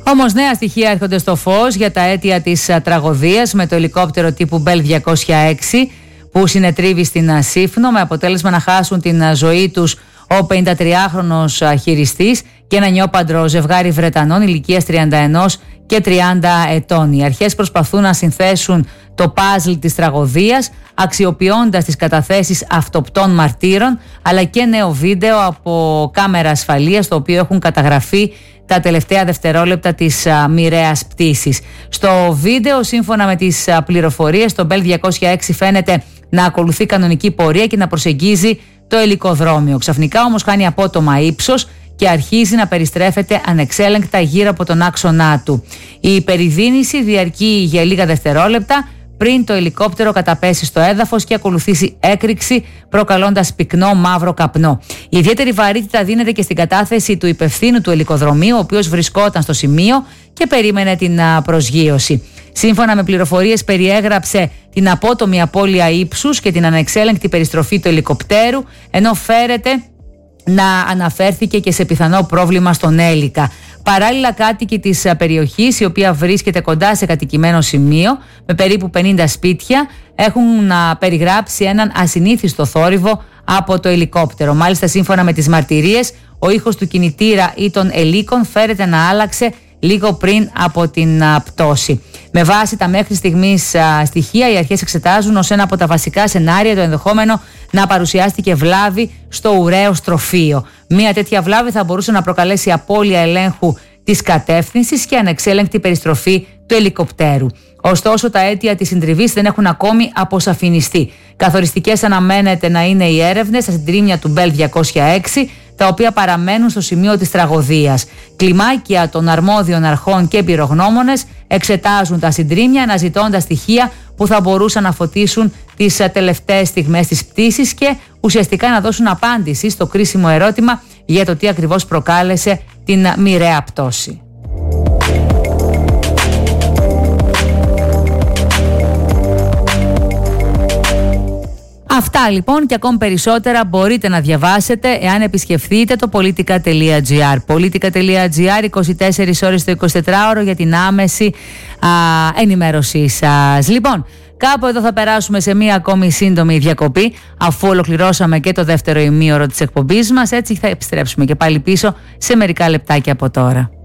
Όμως νέα στοιχεία έρχονται στο φως για τα αίτια της τραγωδίας με το ελικόπτερο τύπου Bell 206 που συνετρίβει στην Σύφνο, με αποτέλεσμα να χάσουν την ζωή τους ο 53χρονος χειριστής και ένα νιόπαντρο ζευγάρι Βρετανών ηλικίας 31 και 30 ετών. Οι αρχές προσπαθούν να συνθέσουν το παζλ της τραγωδίας αξιοποιώντας τις καταθέσεις αυτοπτών μαρτύρων αλλά και νέο βίντεο από κάμερα ασφαλείας, στο οποίο έχουν καταγραφεί τα τελευταία δευτερόλεπτα της μοιραίας πτήσης. Στο βίντεο, σύμφωνα με τις πληροφορίες, το Bell 206 φαίνεται να ακολουθεί κανονική πορεία και να προσεγγίζει το ελικοδρόμιο. Ξαφνικά όμως χάνει απότομα ύψος και αρχίζει να περιστρέφεται ανεξέλεγκτα γύρω από τον άξονά του. Η υπερηδίνηση διαρκεί για λίγα δευτερόλεπτα πριν το ελικόπτερο καταπέσει στο έδαφος και ακολουθήσει έκρηξη, προκαλώντας πυκνό μαύρο καπνό. Η ιδιαίτερη βαρύτητα δίνεται και στην κατάθεση του υπευθύνου του ελικοδρομίου, ο οποίος βρισκόταν στο σημείο και περίμενε την προσγείωση. Σύμφωνα με πληροφορίες, περιέγραψε την απότομη απώλεια ύψους και την ανεξέλεγκτη περιστροφή του ελικοπτέρου, ενώ φέρεται να αναφέρθηκε και σε πιθανό πρόβλημα στον έλικα. Παράλληλα, κάτοικοι της περιοχής, η οποία βρίσκεται κοντά σε κατοικημένο σημείο με περίπου 50 σπίτια, έχουν περιγράψει έναν ασυνήθιστο θόρυβο από το ελικόπτερο. Μάλιστα, σύμφωνα με τις μαρτυρίες, ο ήχος του κινητήρα ή των ελίκων φέρεται να άλλαξε λίγο πριν από την πτώση. Με βάση τα μέχρι στιγμής στοιχεία, οι αρχές εξετάζουν ως ένα από τα βασικά σενάρια το ενδεχόμενο να παρουσιάστηκε βλάβη στο ουραίο στροφείο. Μία τέτοια βλάβη θα μπορούσε να προκαλέσει απώλεια ελέγχου της κατεύθυνσης και ανεξέλεγκτη περιστροφή του ελικοπτέρου. Ωστόσο, τα αίτια της συντριβής δεν έχουν ακόμη αποσαφινιστεί. Καθοριστικές αναμένεται να είναι οι έρευνες στα συντρίμμια του Bell 206, τα οποία παραμένουν στο σημείο της τραγωδίας. Κλιμάκια των αρμόδιων αρχών και εμπειρογνώμονες εξετάζουν τα συντρίμμια, αναζητώντας στοιχεία που θα μπορούσαν να φωτίσουν τις τελευταίες στιγμές της πτήσης και ουσιαστικά να δώσουν απάντηση στο κρίσιμο ερώτημα για το τι ακριβώς προκάλεσε την μοιραία πτώση. Αυτά λοιπόν και ακόμη περισσότερα μπορείτε να διαβάσετε εάν επισκεφθείτε το politica.gr. Politica.gr, 24 ώρες το 24ωρο για την άμεση ενημέρωσή σας. Λοιπόν, κάπου εδώ θα περάσουμε σε μία ακόμη σύντομη διακοπή, αφού ολοκληρώσαμε και το δεύτερο ημίωρο της εκπομπής μας. Έτσι θα επιστρέψουμε και πάλι πίσω σε μερικά λεπτάκια από τώρα.